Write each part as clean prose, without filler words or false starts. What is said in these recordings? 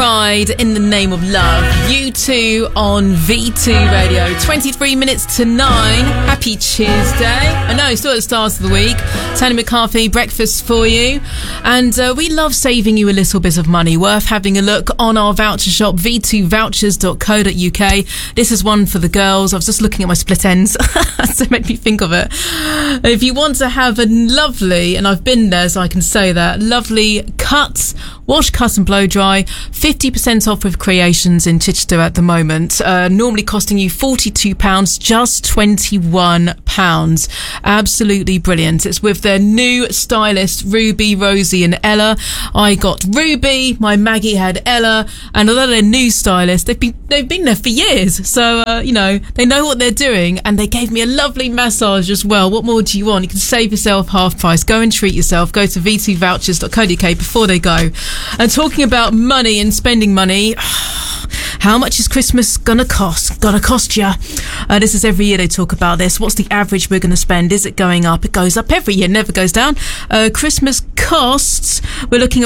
Pride in the Name of Love. U2 on V2 Radio. 23 minutes to 9. Happy Tuesday. I know, still at the start of the week. Tony McCarthy, breakfast for you. And we love saving you a little bit of money. Worth having a look on our voucher shop, v2vouchers.co.uk. This is one for the girls. I was just looking at my split ends. So it made me think of it. If you want to have a lovely, and I've been there so I can say that, lovely cut, wash, cut and blow dry, 50% off with Creations in Chichester at the moment. Normally costing you £42, just £21. Absolutely brilliant. It's with their new stylist, Ruby, Rosie and Ella. I got Ruby, my Maggie had Ella, and although they're new stylists, they've been there for years. So, they know what they're doing, and they gave me a lovely massage as well. What more do you want? You can save yourself half price. Go and treat yourself. Go to v2vouchers.co.uk before they go. And talking about money and spending money, how much is Christmas gonna cost? Gonna cost you. This is every year they talk about this. What's the average we're gonna spend? Is it going up? It goes up every year, never goes down. Christmas costs, we're looking at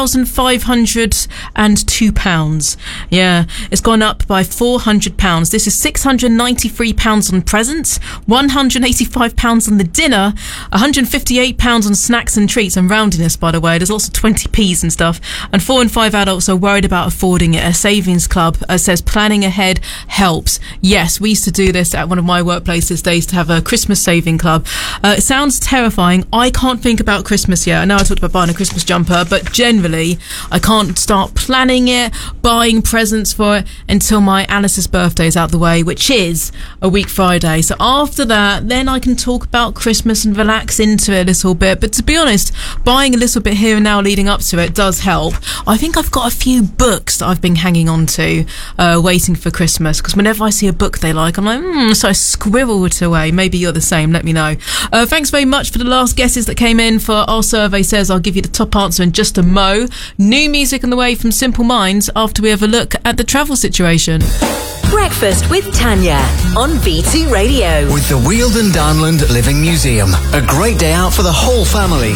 £1,502. Yeah, it's gone up by £400. This is £693 on presents, £185 on the dinner, £158 on snacks and treats and roundiness, by the way. There's lots of 20p's and stuff. And 4 and 5 adults are worried about affording it. A savings club says planning ahead helps. Yes, we used to do this at one of my workplaces. They used to have a Christmas saving club. It sounds terrifying. I can't think about Christmas yet. I know I talked about buying a Christmas jumper, but generally I can't start planning it, buying presents for it until my Alice's birthday is out the way, which is a week Friday. So after that, then I can talk about Christmas and relax into it a little bit. But to be honest, buying a little bit here and now leading up to it does help. I think I've got a few books that I've been hanging on to, waiting for Christmas, because whenever I see a book they like, I'm like, so I squirrel it away. Maybe you're the same, let me know. Thanks very much for the last guesses that came in for our survey. Says I'll give you the top answer in just a mo. New music on the way from Simple Minds after we have a look at the travel situation. Breakfast with Tanya on V2 Radio. With the Weald Downland Living Museum. A great day out for the whole family.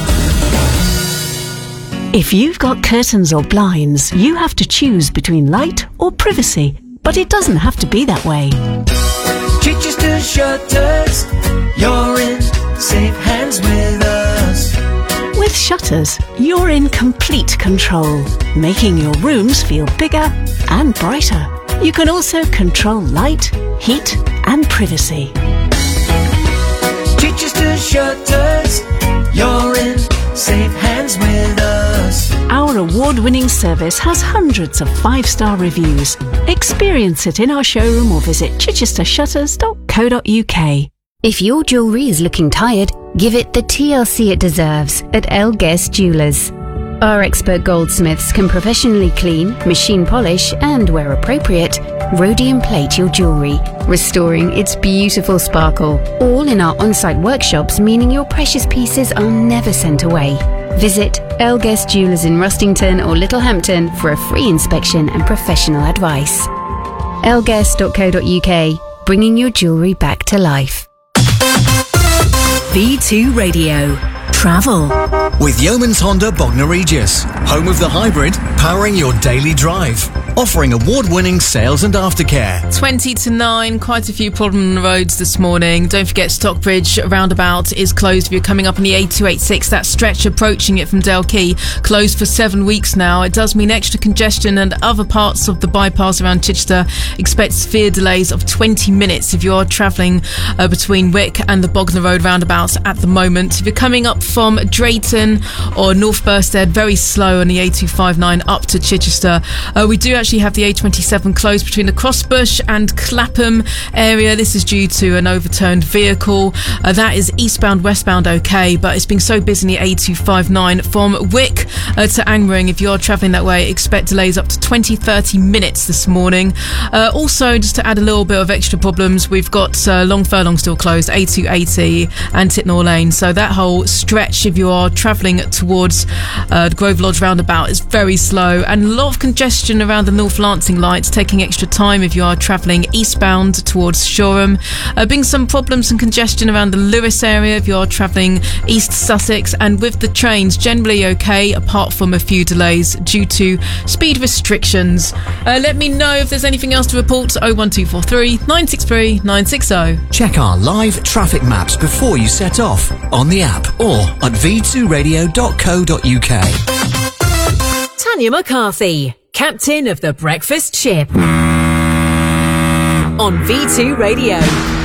If you've got curtains or blinds, you have to choose between light or privacy. But it doesn't have to be that way. Chichester Shutters, you're in safe hands with us. With Shutters, you're in complete control, making your rooms feel bigger and brighter. You can also control light, heat and privacy. Chichester Shutters, you're in safe hands with us. Our award-winning service has hundreds of 5-star reviews. Experience it in our showroom or visit chichestershutters.co.uk. If your jewellery is looking tired, give it the TLC it deserves at Elguest Jewellers. Our expert goldsmiths can professionally clean, machine polish and, where appropriate, rhodium plate your jewellery, restoring its beautiful sparkle. All in our on-site workshops, meaning your precious pieces are never sent away. Visit Elguest Jewellers in Rustington or Littlehampton for a free inspection and professional advice. elguest.co.uk, bringing your jewellery back to life. V2 Radio. Travel. With Yeoman's Honda Bognor Regis, home of the hybrid, powering your daily drive. Offering award-winning sales and aftercare. 20 to 9, quite a few problems on the roads this morning. Don't forget Stockbridge roundabout is closed if you're coming up on the A286. That stretch approaching it from Dalkey, closed for 7 weeks now. It does mean extra congestion, and other parts of the bypass around Chichester expect severe delays of 20 minutes if you're travelling between Wick and the Bognor Road roundabouts at the moment. If you're coming up from Drayton or North Burstead, very slow on the A259 up to Chichester. We do actually have the A27 closed between the Crossbush and Clapham area. This is due to an overturned vehicle. That is eastbound, westbound okay, but it's been so busy in the A259 from Wick to Angmering. If you're travelling that way, expect delays up to 20-30 minutes this morning. Also, just to add a little bit of extra problems, we've got Long Furlong still closed, A280 and Titnall Lane. So that whole stretch, if you are travelling towards the Grove Lodge roundabout, is very slow, and a lot of congestion around the North Lancing lights taking extra time if you are travelling eastbound towards Shoreham. Being some problems and congestion around the Lewis area if you are travelling East Sussex, and with the trains generally okay apart from a few delays due to speed restrictions. Let me know if there's anything else to report. 01243 963 960. Check our live traffic maps before you set off on the app or at v2radio.co.uk. Tanya McCarthy, captain of the breakfast ship. On V2 Radio.